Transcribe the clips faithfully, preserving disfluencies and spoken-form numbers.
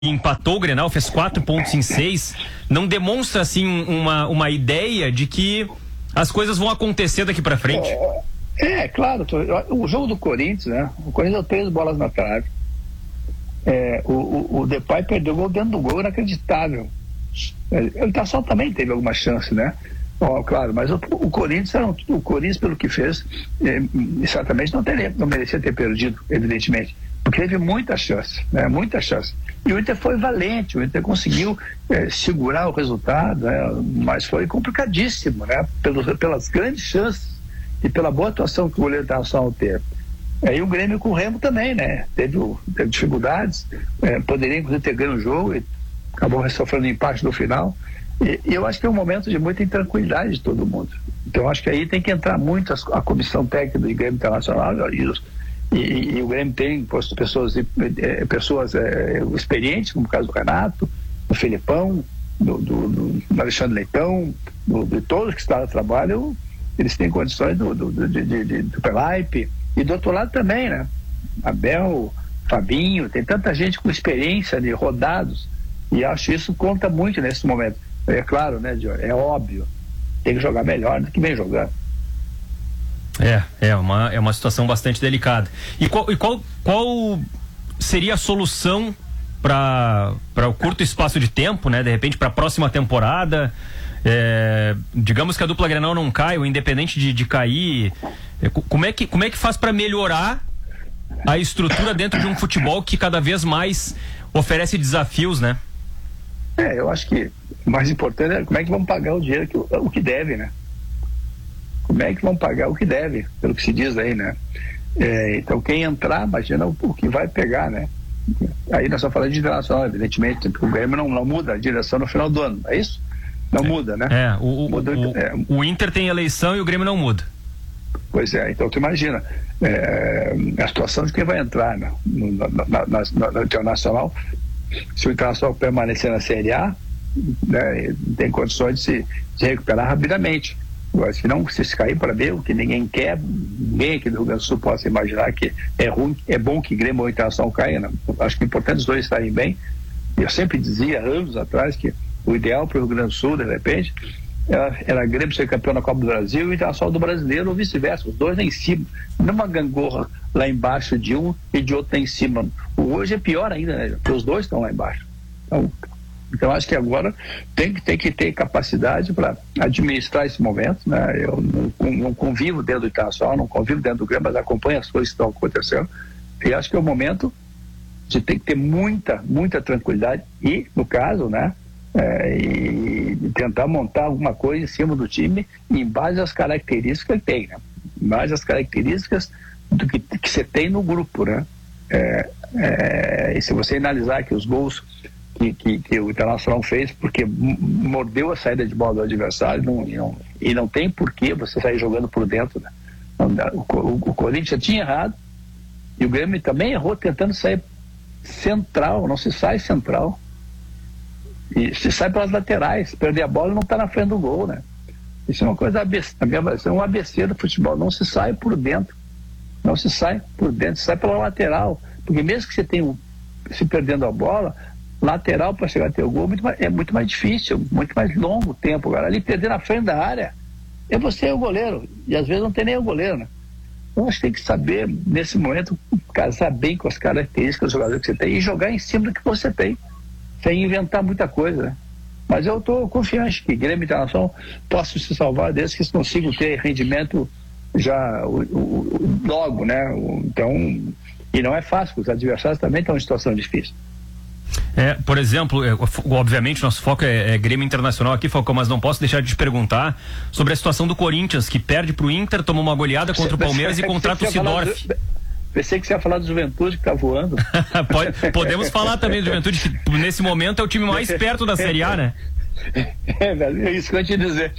empatou o Grenal, fez quatro pontos em seis, não demonstra assim uma, uma ideia de que as coisas vão acontecer daqui pra frente? É, é claro, o jogo do Corinthians, né? O Corinthians deu três bolas na trave. É, o, o, o Depay perdeu o gol dentro do gol, inacreditável. O Internacional também teve alguma chance, né? Ó, claro, mas o, o Corinthians, era um, o Corinthians, pelo que fez, é, certamente não, teria, não merecia ter perdido, evidentemente, porque teve muita chance, né? Muita chance. E o Inter foi valente, o Inter conseguiu é, segurar o resultado, né? Mas foi complicadíssimo, né? Pelos, pelas grandes chances e pela boa atuação que o goleiro Internacional teve. É, e o Grêmio com o Remo também, né? Teve, teve dificuldades, é, poderia inclusive ter ganho o jogo e acabou sofrendo empate no final. E, e eu acho que é um momento de muita intranquilidade de todo mundo. Então acho que aí tem que entrar muito a, a comissão técnica do Grêmio Internacional e, os, e, e, e o Grêmio tem posto pessoas, é, pessoas é, experientes, como o caso do Renato, do Felipão, do, do, do Alexandre Leitão, do, de todos que estão no trabalho, eles têm condições do, do, do, de, de, de, do Pelaipe. E do outro lado também, né? Abel, Fabinho, tem tanta gente com experiência de rodados, e acho que isso conta muito nesse momento. É claro, né, Dior? É óbvio, tem que jogar melhor do que vem jogando. É, é uma, é uma situação bastante delicada. E qual, e qual, qual seria a solução para para o curto espaço de tempo, né? De repente para a próxima temporada? É, digamos que a dupla Grenal não cai, ou independente de, de cair, é, como, é que, como é que faz para melhorar a estrutura dentro de um futebol que cada vez mais oferece desafios, né? É, eu acho que o mais importante é como é que vão pagar o dinheiro, que, o que deve, né? Como é que vão pagar o que deve, pelo que se diz aí, né? É, então quem entrar, imagina o, o que vai pegar, né? Aí nós estamos falando de internacional, evidentemente, porque o Grêmio não, não muda a direção no final do ano, é isso? Não é, muda, né? É, o, muda, o, é, o Inter tem eleição e o Grêmio não muda. Pois é, então tu imagina é, a situação de quem vai entrar, né? no, na, na, na, na Internacional. Se o Internacional permanecer na Série A, né, tem condições de se, se recuperar rapidamente. Agora, se não, se cair para B, o que ninguém quer, ninguém aqui do Rio Grande do Sul possa imaginar que é ruim, é bom que Grêmio ou Internacional caia, né? Acho que é importante os dois estarem bem. Eu sempre dizia, anos atrás, que o ideal para o Rio Grande do Sul, de repente, era, era Grêmio ser campeão na Copa do Brasil e o Internacional do Brasileiro, ou vice-versa, os dois lá em cima, não uma gangorra lá embaixo de um e de outro lá em cima. O hoje é pior ainda, né? Porque os dois estão lá embaixo. Então, então acho que agora tem que, tem que ter capacidade para administrar esse momento, né? Eu não, não convivo dentro do Internacional, não convivo dentro do Grêmio, mas acompanho as coisas que estão acontecendo, e acho que é o momento de ter que ter muita, muita tranquilidade e, no caso, né, é, e tentar montar alguma coisa em cima do time em base às características que ele tem, né? Em base às características do que, que você tem no grupo, né? É, é, e se você analisar que os gols que, que, que o Internacional fez, porque mordeu a saída de bola do adversário, não, e, não, e não tem porquê você sair jogando por dentro, né? O, o, o Corinthians tinha errado e o Grêmio também errou tentando sair central, não se sai central. E se sai pelas laterais, perder a bola não está na frente do gol, né? Isso é uma coisa absurda, isso é um A B C do futebol, não se sai por dentro, não se sai por dentro, se sai pela lateral, porque mesmo que você tenha um, se perdendo a bola, lateral para chegar até o gol muito mais, é muito mais difícil, muito mais longo o tempo. Agora ali perder na frente da área, é você e o goleiro, e às vezes não tem nem o goleiro, né? Então acho que tem que saber, nesse momento, casar bem com as características do jogador que você tem e jogar em cima do que você tem, sem inventar muita coisa, né? Mas eu estou confiante que Grêmio e Internacional possam se salvar desde que eles consigam ter rendimento já o, o, o, logo, né? O, então, e não é fácil, os adversários também estão em situação difícil. É, por exemplo, é, obviamente nosso foco é, é Grêmio Internacional aqui, Falcão, mas não posso deixar de te perguntar sobre a situação do Corinthians, que perde pro Inter, toma uma goleada contra o Palmeiras e contrata o Sidorf. Pensei que você ia falar do Juventude, que tá voando. Pode, podemos falar também do Juventude, que nesse momento é o time mais perto da Série A, né? É, velho, é isso que eu ia te dizer.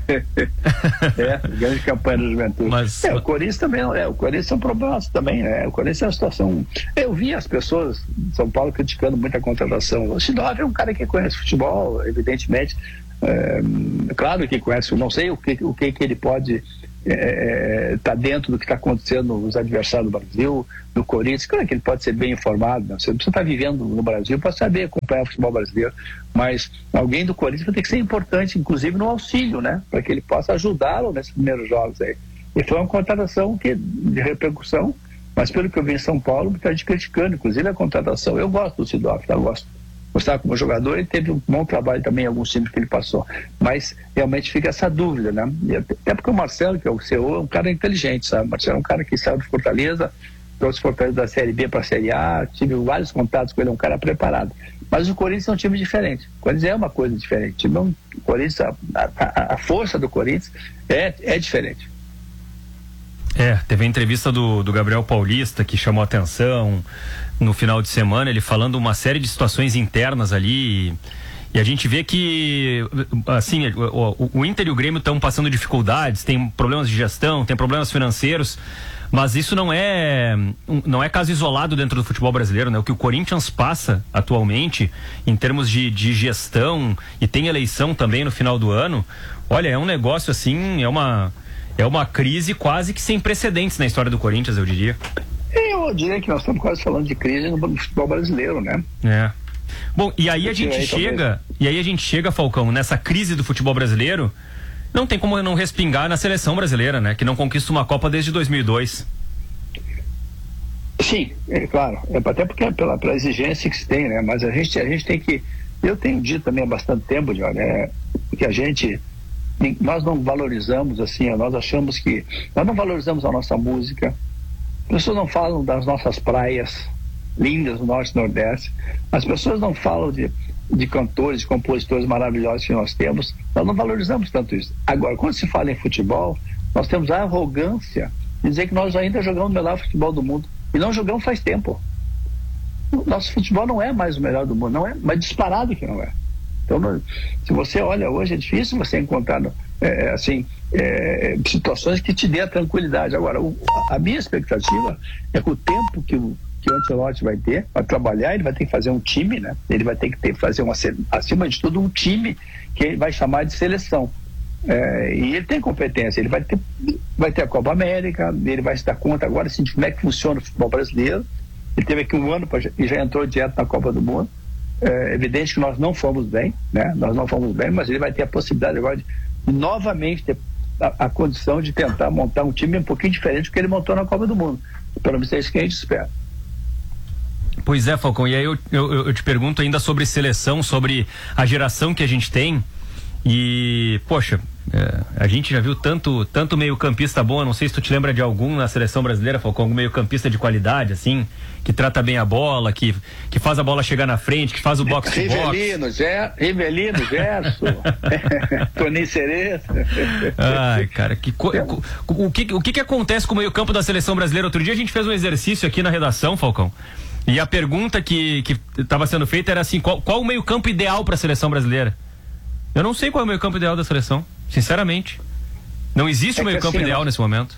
É, grande campanha do Juventude. Mas... É, o Corinthians também, é, o Corinthians é um problema também, né? O Corinthians é uma situação... Eu vi as pessoas de São Paulo criticando muito a contratação. O Sidorf é um cara que conhece futebol, evidentemente. É, claro que conhece, não sei o que, o que, que ele pode está é, dentro do que está acontecendo nos adversários do Brasil, do Corinthians. Claro que ele pode ser bem informado, né? Você não precisa estar vivendo no Brasil para saber acompanhar o futebol brasileiro, mas alguém do Corinthians vai ter que ser importante, inclusive no auxílio, né? Para que ele possa ajudá-lo nesses primeiros jogos aí. E foi uma contratação que, de repercussão, mas pelo que eu vi em São Paulo, muita gente criticando, inclusive a contratação. Eu gosto do Sidorf, eu gosto. Gostava como jogador, ele teve um bom trabalho também em alguns times que ele passou, mas realmente fica essa dúvida, né? E até porque o Marcelo, que é o C E O, é um cara inteligente, sabe? O Marcelo é um cara que saiu de Fortaleza, trouxe Fortaleza da Série B para a Série A, tive vários contatos com ele, é um cara preparado. Mas o Corinthians é um time diferente. O Corinthians é uma coisa diferente. O Corinthians, a, a, a força do Corinthians é, é diferente. É, teve a entrevista do, do Gabriel Paulista que chamou a atenção no final de semana, ele falando uma série de situações internas ali e, e a gente vê que assim, o, o, o Inter e o Grêmio estão passando dificuldades, tem problemas de gestão, tem problemas financeiros, mas isso não é não é caso isolado dentro do futebol brasileiro, né? O que o Corinthians passa atualmente em termos de, de gestão, e tem eleição também no final do ano, olha, é um negócio assim, é uma É uma crise quase que sem precedentes na história do Corinthians, eu diria. Eu diria que nós estamos quase falando de crise no futebol brasileiro, né? É. Bom, e aí a gente aí, chega, talvez. e aí a gente chega, Falcão, nessa crise do futebol brasileiro, não tem como não respingar na seleção brasileira, né? Que não conquista uma Copa desde dois mil e dois. Sim, é claro. É, até porque é pela, pela exigência que se tem, né? Mas a gente, a gente tem que... Eu tenho dito também há bastante tempo, Jorge, é, que a gente... Nós não valorizamos, assim, nós achamos que... Nós não valorizamos a nossa música. As pessoas não falam das nossas praias lindas do Norte e Nordeste. As pessoas não falam de, de cantores, de compositores maravilhosos que nós temos. Nós não valorizamos tanto isso. Agora, quando se fala em futebol, nós temos a arrogância de dizer que nós ainda jogamos o melhor futebol do mundo. E não jogamos faz tempo. O nosso futebol não é mais o melhor do mundo, não é, mas disparado que não é. Então, se você olha hoje, é difícil você encontrar é, assim, é, situações que te dê a tranquilidade. Agora, o, a minha expectativa é que o tempo que o, que o Ancelotti vai ter para trabalhar, ele vai ter que fazer um time, né? Ele vai ter que ter, fazer, uma, acima de tudo, um time que ele vai chamar de seleção. É, e ele tem competência, ele vai ter, vai ter a Copa América, ele vai se dar conta agora assim, de como é que funciona o futebol brasileiro. Ele teve aqui um ano pra, e já entrou direto na Copa do Mundo. É evidente que nós não fomos bem, né? Nós não fomos bem, mas ele vai ter a possibilidade agora de novamente ter a, a condição de tentar montar um time um pouquinho diferente do que ele montou na Copa do Mundo. Pelo menos é isso que a gente espera. Pois é, Falcão, e aí eu, eu, eu te pergunto ainda sobre seleção, sobre a geração que a gente tem. E, poxa, é, a gente já viu tanto, tanto meio campista bom, eu não sei se tu te lembra de algum na seleção brasileira, Falcão, algum meio campista de qualidade, assim, que trata bem a bola, que, que faz a bola chegar na frente, que faz o box to box. Rivelino, Ger, Rivelino, Gerson, Toninho Cerezo. Ai, cara, que co, o, o, que, o que que acontece com o meio campo da seleção brasileira? Outro dia a gente fez um exercício aqui na redação, Falcão, e a pergunta que estava sendo feita era assim, qual, qual o meio campo ideal para a seleção brasileira? Eu não sei qual é o meio campo ideal da seleção, sinceramente. Não existe é um meio campo assim, ideal não... nesse momento.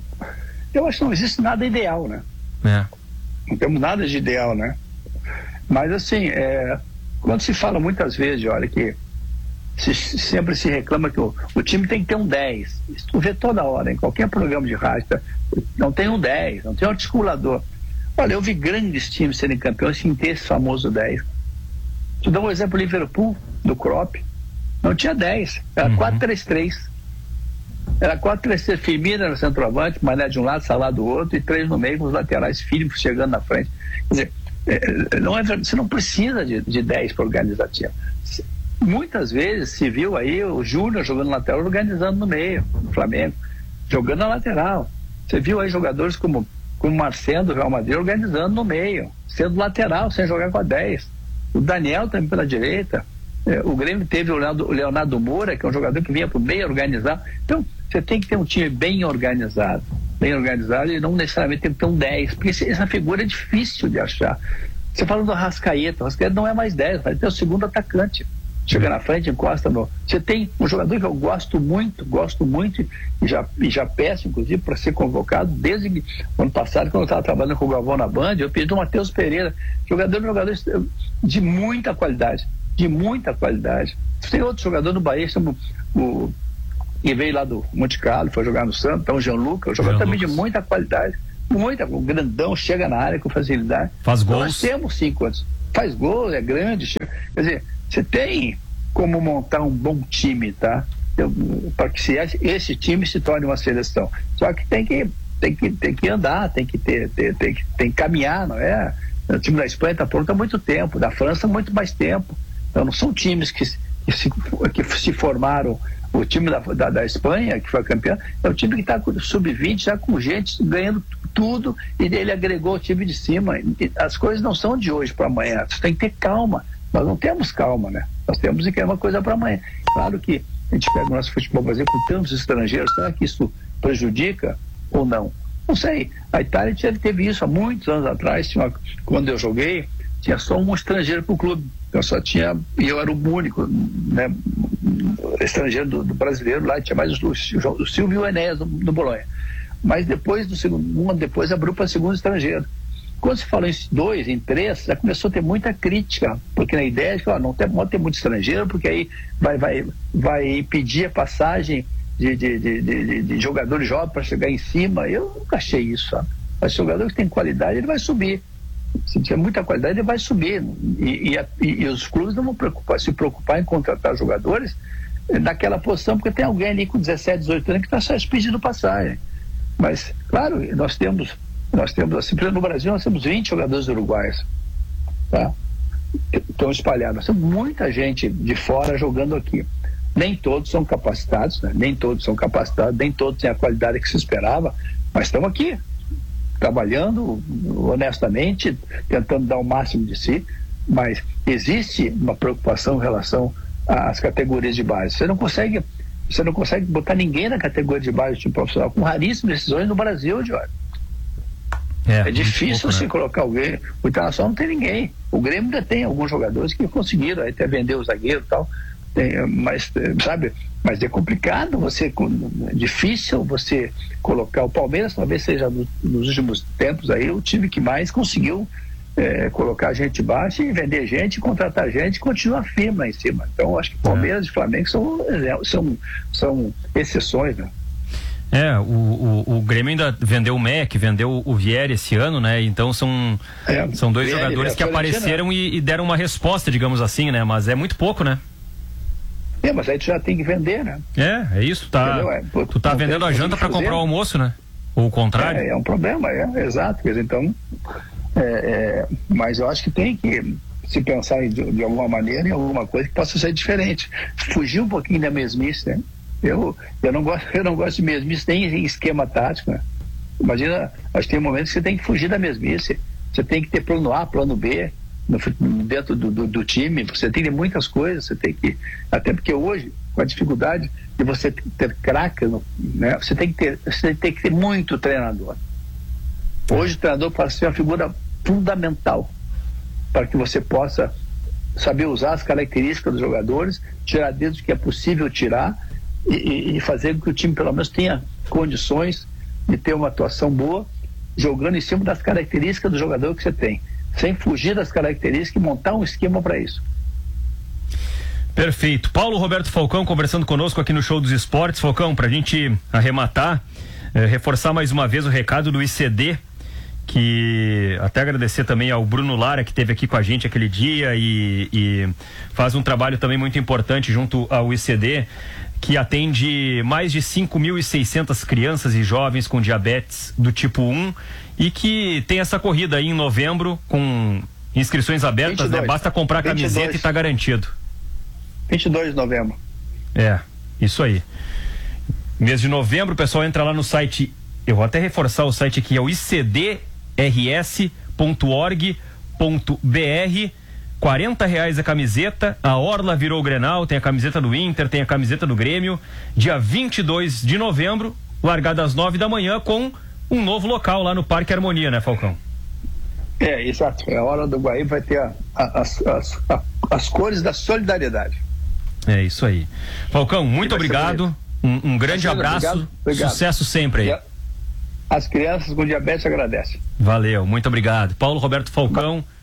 Eu acho que não existe nada ideal, né? É. Não temos nada de ideal, né? Mas assim, é... quando se fala muitas vezes, olha, que se, sempre se reclama que o, o time tem que ter um dez. Isso tu vê toda hora, em qualquer programa de rádio, não tem um dez, não tem um articulador. Olha, eu vi grandes times serem campeões sem ter esse famoso dez. Te dou um exemplo, Liverpool, do Klopp. Não tinha dez, era uhum. quatro três três. Era quatro três três, Firmino no centroavante, Mané de um lado, Salah do outro, e três no meio com os laterais, Filho chegando na frente. Quer dizer, é, não é, você não precisa de, de dez para organizar time. Muitas vezes se viu aí o Júnior jogando lateral, organizando no meio, no Flamengo, jogando na lateral. Você viu aí jogadores como como o Marcelo do Real Madrid organizando no meio, sendo lateral, sem jogar com a dez. O Daniel também pela direita. O Grêmio teve o Leonardo, o Leonardo Moura, que é um jogador que vinha para o meio organizar. Então, você tem que ter um time bem organizado. Bem organizado e não necessariamente tem que ter um dez, porque essa figura é difícil de achar. Você fala do Arrascaeta, o Arrascaeta não é mais dez, vai ter o segundo atacante. Chega na frente, encosta no... Você tem um jogador que eu gosto muito, gosto muito, e já, e já peço, inclusive, para ser convocado, desde que, ano passado, quando eu estava trabalhando com o Galvão na Band, eu pedi o Matheus Pereira, jogador, jogador de muita qualidade. de muita qualidade. Tem outro jogador no Bahia, chama o, e veio lá do Monte Carlo, foi jogar no Santos. Então o Gianluca, um jogador também de muita qualidade, muita, um grandão, chega na área com facilidade. Faz então, gols. Nós temos cinco anos. Faz gol, é grande. Chega, quer dizer, você tem como montar um bom time, tá? Para que esse time se torne uma seleção. Só que tem que, tem que, tem que andar, tem que ter, ter, tem que, tem que caminhar, não é? O time da Espanha está pronto há muito tempo, da França há muito mais tempo. Então não são times que, que, se, que se formaram. O time da, da, da Espanha, que foi campeão, é o time que está com sub vinte, já com gente ganhando tudo, e ele agregou o time de cima. E as coisas não são de hoje para amanhã, você tem que ter calma. Nós não temos calma, né? Nós temos que querer uma coisa para amanhã. Claro que a gente pega o nosso futebol brasileiro com tantos estrangeiros, será que isso prejudica ou não? Não sei. A Itália teve isso há muitos anos atrás, tinha uma, quando eu joguei, tinha só um estrangeiro para o clube. Eu só tinha, e eu era o único, né, estrangeiro do, do brasileiro lá, tinha mais o, o, o Silvio e o Enéas no, no Bolonha. Mas depois do segundo, um ano depois abriu para segundo estrangeiro. Quando se falou em dois, em três, já começou a ter muita crítica, porque na ideia de que ó, não tem, pode ter muito estrangeiro, porque aí vai, vai, vai impedir a passagem de, de, de, de, de jogadores jovens para chegar em cima. Eu nunca achei isso, sabe? Mas jogador que tem qualidade, ele vai subir. Se tiver muita qualidade, ele vai subir. E, e, e, e os clubes não vão preocupar, se preocupar em contratar jogadores naquela posição, porque tem alguém ali com dezessete, dezoito anos que está só pedindo passagem. Mas, claro, nós temos, nós temos, assim, por exemplo, no Brasil, nós temos vinte jogadores uruguaios, tá? Estão espalhados. Nós temos muita gente de fora jogando aqui. Nem todos são capacitados, né? Nem todos são capacitados, nem todos têm a qualidade que se esperava, mas estão aqui, trabalhando honestamente, tentando dar o máximo de si, mas existe uma preocupação em relação às categorias de base. Você não consegue, você não consegue botar ninguém na categoria de base do time profissional, com raríssimas decisões no Brasil, Jorge. É, é difícil pouco, você né? colocar alguém. O Internacional não tem ninguém. O Grêmio ainda tem alguns jogadores que conseguiram até vender o zagueiro e tal. Tem, mas, sabe, mas é complicado você, é difícil você colocar. O Palmeiras talvez seja no, nos últimos tempos aí o time que mais conseguiu é, colocar gente baixa e vender gente, contratar gente e continua firme lá em cima. Então acho que Palmeiras é. e Flamengo são, são, são exceções, né? É, o, o, o Grêmio ainda vendeu o M E C, vendeu o Vieri esse ano, né? Então são, é, são dois Vieri, jogadores é, que apareceram e, e deram uma resposta, digamos assim, né? Mas é muito pouco, né? É, mas aí tu já tem que vender, né? É, é isso, tá, é, pô, tu tá vendendo a janta para comprar o almoço, né? Ou o contrário. É, é um problema, é, exato. Quer dizer, então, é, é, mas eu acho que tem que se pensar de, de alguma maneira em alguma coisa que possa ser diferente. Fugir um pouquinho da mesmice, né? Eu, eu, não gosto, eu não gosto de mesmice nem em esquema tático, né? Imagina, acho que tem momentos que você tem que fugir da mesmice. Você tem que ter plano A, plano B, no, dentro do, do, do time. Você tem muitas coisas, você tem que, até porque hoje, com a dificuldade de você ter craque, né? Você tem que ter, você tem que ter muito treinador. Hoje o treinador pode ser uma figura fundamental para que você possa saber usar as características dos jogadores, tirar deles o que é possível tirar e, e fazer com que o time pelo menos tenha condições de ter uma atuação boa, jogando em cima das características do jogador que você tem, sem fugir das características e montar um esquema para isso. Perfeito. Paulo Roberto Falcão conversando conosco aqui no Show dos Esportes. Falcão, para a gente arrematar, eh, reforçar mais uma vez o recado do I C D, que até agradecer também ao Bruno Lara, que esteve aqui com a gente aquele dia e, e faz um trabalho também muito importante junto ao I C D, que atende mais de cinco mil e seiscentas crianças e jovens com diabetes do tipo um e que tem essa corrida aí em novembro com inscrições abertas, vinte e dois, né? Basta comprar a camiseta vinte e dois. E tá garantido. vinte e dois de novembro. É, isso aí. Mês de novembro, o pessoal entra lá no site, eu vou até reforçar o site aqui, é o i c d r s ponto org ponto b r. quarenta reais a camiseta, a Orla virou Grenal, tem a camiseta do Inter, tem a camiseta do Grêmio, dia vinte e dois de novembro, largada às nove da manhã com um novo local lá no Parque Harmonia, né, Falcão? É, exato, a Orla do Guaíba vai ter a, a, as, as, a, as cores da solidariedade. É isso aí. Falcão, muito obrigado, um, um grande Marcelo, abraço, obrigado, obrigado. Sucesso sempre aí. As crianças com diabetes agradecem. Valeu, muito obrigado. Paulo Roberto Falcão.